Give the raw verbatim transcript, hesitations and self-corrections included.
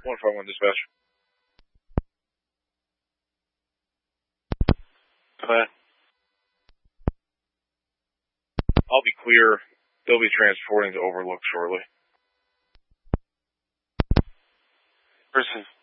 one five one dispatch. Uh, I'll be clear. They'll be transporting to Overlook shortly. Person.